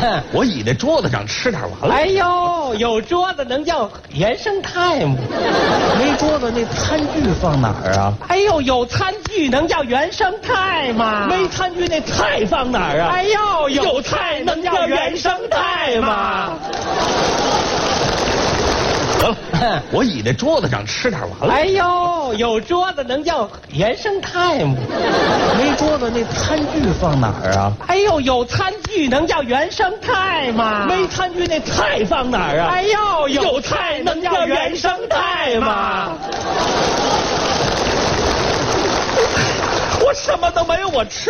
我倚在桌子上吃点完了。 哎呦，有桌子能叫原生态吗？ 没桌子那餐具放哪儿啊？ 哎呦，有餐具能叫原生态吗？ 没餐具那菜放哪儿啊？ 哎呦， 有菜能叫原生态吗？得了，我倚在桌子上吃点完了。 哎呦，有桌子能叫原生态吗？ 没桌子那餐具放哪儿啊？ 哎呦，有餐具能叫原生态吗？ 没餐具那菜放哪儿啊？ 哎呦， 有菜能叫原生态吗？我什么都没有，我吃